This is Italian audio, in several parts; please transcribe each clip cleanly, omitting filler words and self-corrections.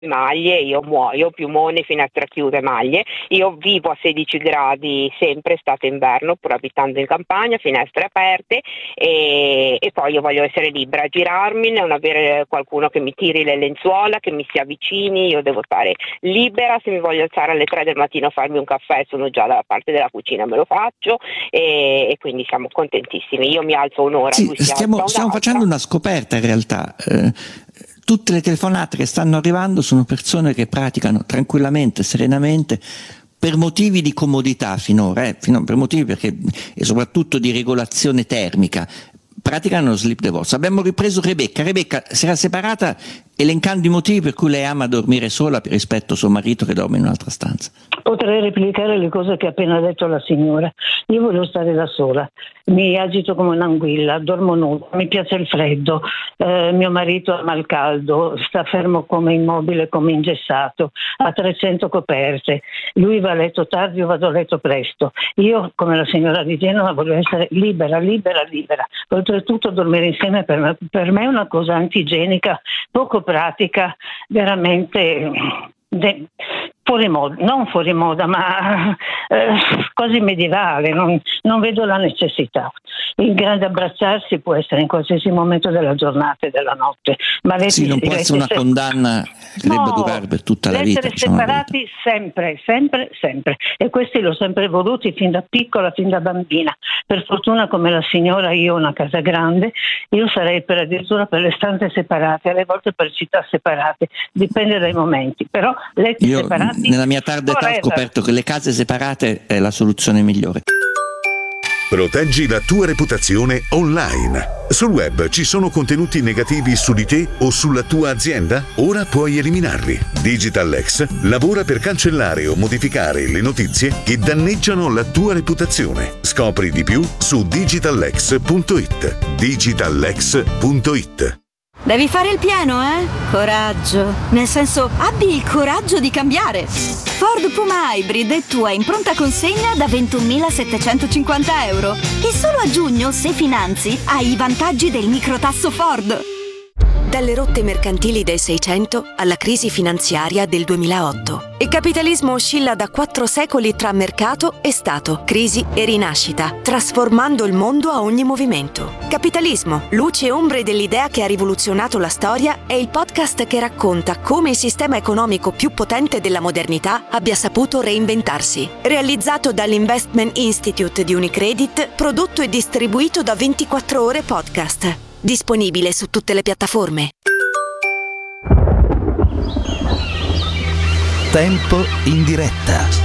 maglie, io muoio, piumone, finestra chiuse, maglie. Io vivo a 16 gradi sempre, estate e inverno, pur abitando in campagna, finestre aperte, e poi io voglio essere libera, girarmi, non avere qualcuno che mi tiri le lenzuola, che mi si avvicini. Io devo stare libera. Se mi voglio alzare alle 3 del mattino a farmi un caffè, sono già dalla parte della cucina, me lo faccio, e quindi siamo contentissimi. Io mi alzo un'ora, sì, lui si alza stiamo un'altra. facendo una scoperta in realtà. Tutte le telefonate che stanno arrivando sono persone che praticano tranquillamente, serenamente, per motivi di comodità finora, per motivi perché, e soprattutto di regolazione termica, praticano lo sleep divorce. Abbiamo ripreso Rebecca si era separata elencando i motivi per cui lei ama dormire sola rispetto a suo marito che dorme in un'altra stanza. Potrei replicare le cose che ha appena detto la signora. Io voglio stare da sola, mi agito come un'anguilla, dormo nuda, mi piace il freddo, mio marito ama il caldo, sta fermo come immobile, come ingessato, ha 300 coperte, lui va a letto tardi, io vado a letto presto. Io, come la signora di Genova, voglio essere libera. Oltretutto dormire insieme per me è una cosa antigienica, poco pratica, veramente non fuori moda, ma quasi medievale. Non vedo la necessità. Il grande abbracciarsi può essere in qualsiasi momento della giornata e della notte, ma sì, non può essere una condanna che debba durare per tutta la vita. Essere separati sempre, e questi l'ho sempre voluti fin da piccola, fin da bambina. Per fortuna, come la signora, io ho una casa grande, io sarei addirittura per le stanze separate, alle volte per città separate, dipende dai momenti, però letti separati. Nella mia tarda età ho scoperto che le case separate è la soluzione migliore. Proteggi la tua reputazione online. Sul web ci sono contenuti negativi su di te o sulla tua azienda? Ora puoi eliminarli. DigitalX lavora per cancellare o modificare le notizie che danneggiano la tua reputazione. Scopri di più su digitalx.it. digitalx.it. Devi fare il pieno, Coraggio. Nel senso, abbi il coraggio di cambiare. Ford Puma Hybrid è tua in pronta consegna da 21.750 euro. E solo a giugno, se finanzi, hai i vantaggi del microtasso Ford. Dalle rotte mercantili del 600 alla crisi finanziaria del 2008. Il capitalismo oscilla da 4 secoli tra mercato e Stato, crisi e rinascita, trasformando il mondo a ogni movimento. Capitalismo, luci e ombre dell'idea che ha rivoluzionato la storia, è il podcast che racconta come il sistema economico più potente della modernità abbia saputo reinventarsi. Realizzato dall'Investment Institute di Unicredit, prodotto e distribuito da 24 Ore Podcast. Disponibile su tutte le piattaforme. Tempo in diretta.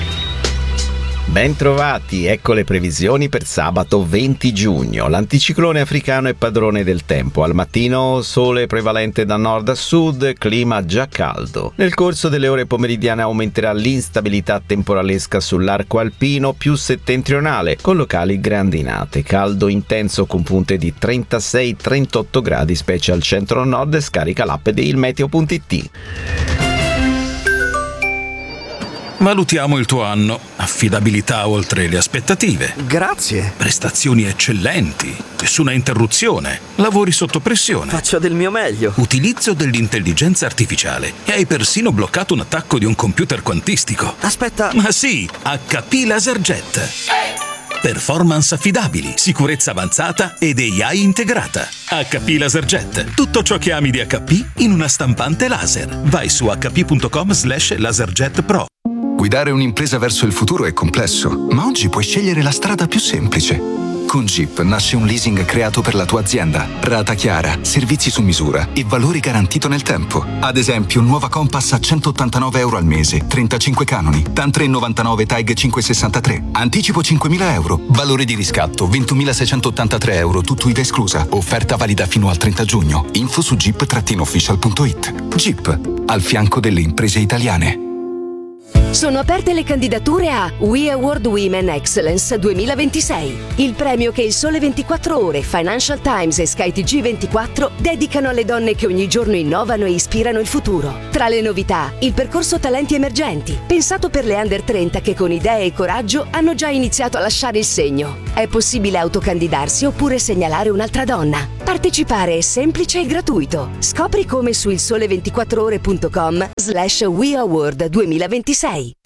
Bentrovati, ecco le previsioni per sabato 20 giugno. L'anticiclone africano è padrone del tempo. Al mattino sole prevalente da nord a sud, clima già caldo. Nel corso delle ore pomeridiane aumenterà l'instabilità temporalesca sull'arco alpino più settentrionale, con locali grandinate. Caldo intenso con punte di 36-38 gradi, specie al centro-nord. Scarica l'app di ilmeteo.it. Valutiamo il tuo anno. Affidabilità oltre le aspettative. Grazie. Prestazioni eccellenti. Nessuna interruzione. Lavori sotto pressione. Faccio del mio meglio. Utilizzo dell'intelligenza artificiale. E hai persino bloccato un attacco di un computer quantistico. Aspetta. Ma sì, HP LaserJet. Performance affidabili, sicurezza avanzata ed AI integrata. HP LaserJet. Tutto ciò che ami di HP in una stampante laser. Vai su hp.com/laserjetpro. Guidare un'impresa verso il futuro è complesso, ma oggi puoi scegliere la strada più semplice. Con Jeep nasce un leasing creato per la tua azienda. Rata chiara, servizi su misura e valori garantito nel tempo. Ad esempio, nuova Compass a 189 euro al mese, 35 canoni, TAN 399 TAG 563. Anticipo 5.000 euro, valore di riscatto 21.683 euro, tutto IVA esclusa. Offerta valida fino al 30 giugno. Info su jeep-official.it. Jeep, al fianco delle imprese italiane. Sono aperte le candidature a We Award Women Excellence 2026, il premio che il Sole 24 Ore, Financial Times e SkyTG 24 dedicano alle donne che ogni giorno innovano e ispirano il futuro. Tra le novità, il percorso Talenti Emergenti, pensato per le under 30 che con idee e coraggio hanno già iniziato a lasciare il segno. È possibile autocandidarsi oppure segnalare un'altra donna. Partecipare è semplice e gratuito. Scopri come su ilsole24ore.com/WeAward 2026.